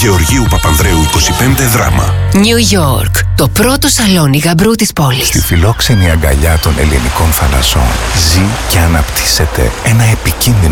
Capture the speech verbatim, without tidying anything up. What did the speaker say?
Γεωργίου Παπανδρέου είκοσι πέντε Δράμα. New York, το πρώτο σαλόνι γαμπρού της πόλης. Στη φιλόξενη αγκαλιά των ελληνικών θαλασσών ζει και αναπτύσσεται ένα επικίνδυνο